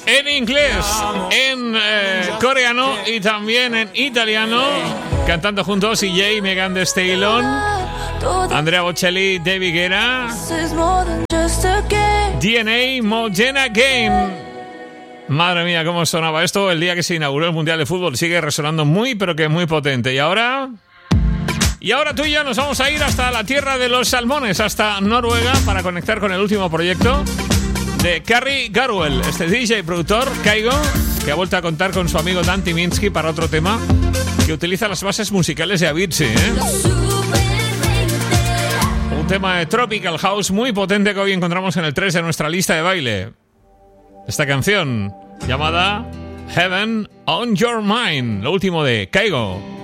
en inglés, en coreano y también en italiano, cantando juntos CJ, Megan Thee Stallion, Andrea Bocelli, David Guetta, DNA, Modena Game. Madre mía, cómo sonaba esto el día que se inauguró el Mundial de Fútbol. Sigue resonando muy, pero que muy potente. Y ahora tú y yo nos vamos a ir hasta la tierra de los salmones, hasta Noruega, para conectar con el último proyecto de Carrie Garwell, este DJ y productor, Kygo, que ha vuelto a contar con su amigo Dan Tyminski para otro tema que utiliza las bases musicales de Avicii, Un tema de Tropical House muy potente que hoy encontramos en el 3 de nuestra lista de baile. Esta canción llamada Heaven on Your Mind, lo último de Kygo.